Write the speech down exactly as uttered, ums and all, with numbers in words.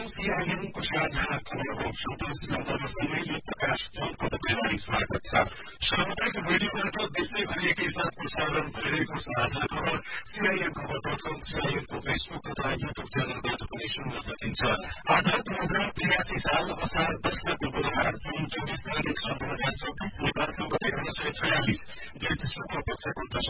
सीआईएनको साझा खबरको सन्तोष नन्दरसँगै प्रकाश चौधको तपाईँलाई स्वागत छ। सामुदायिक रेडियोबाट देशैभरि एकैसाथ प्रसारण भइरहेको साझा खबर सीआईएन खबर डट कम सीआईएनको फेसबुक तथा युट्युब च्यानलबाट पनि सुन्न सकिन्छ। आज दुई हजार त्रियासी साल असार दश गते बुधबार जुन चौबिस तारिक सन् दुई हजार चौबिस नेपाल सम्बत एघार सय छयालिस जेठ शुक्ल पक्षको दश